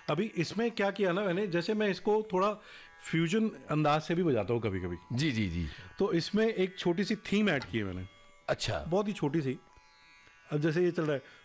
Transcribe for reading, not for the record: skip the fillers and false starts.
अभी इसमें क्या किया ना मैंने, जैसे मैं इसको थोड़ा फ्यूजन अंदाज से भी बजाता हूँ कभी कभी। जी जी जी। तो इसमें एक छोटी सी थीम ऐड की है मैंने, अच्छा। बहुत ही छोटी सी। अब जैसे ये चल रहा है